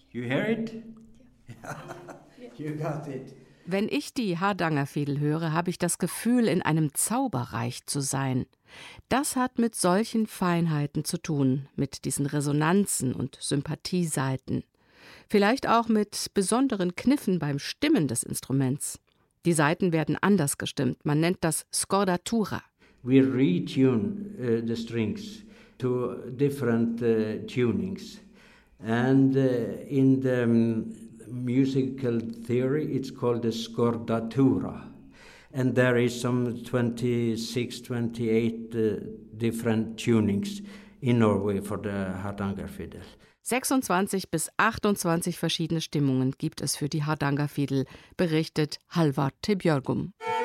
You hear it? You got it. Wenn ich die Hardangerfidel höre, habe ich das Gefühl, in einem Zauberreich zu sein. Das hat mit solchen Feinheiten zu tun, mit diesen Resonanzen und Sympathieseiten. Vielleicht auch mit besonderen Kniffen beim Stimmen des Instruments. Die Saiten werden anders gestimmt, man nennt das Scordatura. We retune the strings to different tunings. And in the musical theory, it's called the scordatura. And there is some 26, 28 different tunings in Norway for the Hardangerfidel. 26 bis 28 verschiedene Stimmungen gibt es für die Hardangerfidel, berichtet Halvard Tibjörgum.